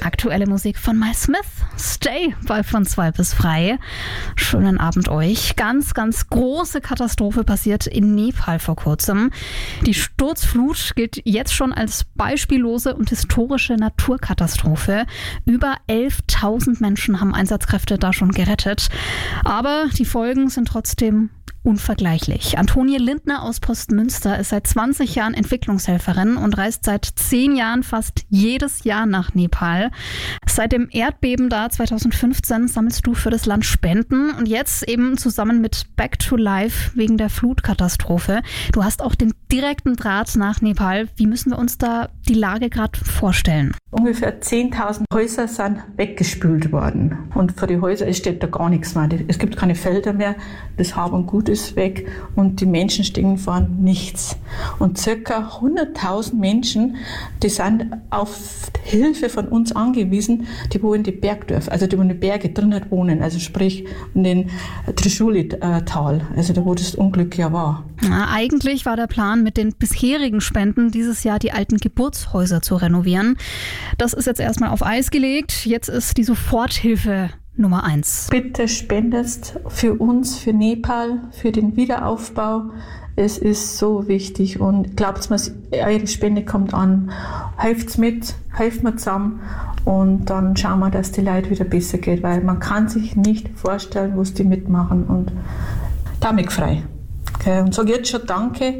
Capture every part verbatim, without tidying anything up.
Aktuelle Musik von Miles Smith. Stay bei von zwei bis frei. Schönen Abend euch. Ganz, ganz große Katastrophe passiert in Nepal vor kurzem. Die Sturzflut gilt jetzt schon als beispiellose und historische Naturkatastrophe. Über elftausend Menschen haben Einsatzkräfte da schon gerettet. Aber die Folgen sind trotzdem unvergleichlich. Antonie Lindner aus Postmünster ist seit zwanzig Jahren Entwicklungshelferin und reist seit zehn Jahren fast jedes Jahr nach Nepal. Seit dem Erdbeben da zweitausendfünfzehn sammelst du für das Land Spenden und jetzt eben zusammen mit Back to Life wegen der Flutkatastrophe. Du hast auch den direkten Draht nach Nepal. Wie müssen wir uns da die Lage gerade vorstellen? Ungefähr zehntausend Häuser sind weggespült worden. Und für die Häuser steht da gar nichts mehr. Es gibt keine Felder mehr, das Hab und Gut ist weg und die Menschen stehen vor nichts. Und circa hunderttausend Menschen, die sind auf Hilfe von uns angewiesen, die wohnen in die Bergdörfer, also die wo in den Bergen drinnen wohnen, also sprich in den Trishuli-Tal, also da wo das Unglück ja war. Na, eigentlich war der Plan, mit den bisherigen Spenden dieses Jahr die alten Geburtshäuser zu renovieren. Das ist jetzt erstmal auf Eis gelegt. Jetzt ist die Soforthilfe Nummer eins. Bitte spendest für uns, für Nepal, für den Wiederaufbau. Es ist so wichtig und glaubt mir, eure Spende kommt an. Helft mit, helft mir zusammen und dann schauen wir, dass die Leute wieder besser geht, weil man kann sich nicht vorstellen, was die mitmachen und damit frei. Okay, und sage jetzt schon Danke.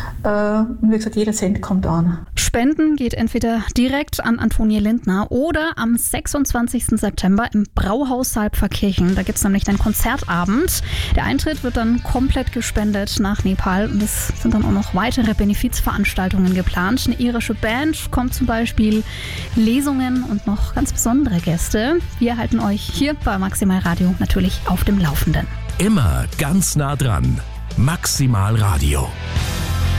Und wie gesagt, jeder Cent kommt an. Spenden geht entweder direkt an Antonie Lindner oder am sechsundzwanzigsten September im Brauhaus Saalpfarrkirchen. Da gibt es nämlich einen Konzertabend. Der Eintritt wird dann komplett gespendet nach Nepal und es sind dann auch noch weitere Benefizveranstaltungen geplant. Eine irische Band kommt zum Beispiel, Lesungen und noch ganz besondere Gäste. Wir halten euch hier bei Maximal Radio natürlich auf dem Laufenden. Immer ganz nah dran. Maximal Radio.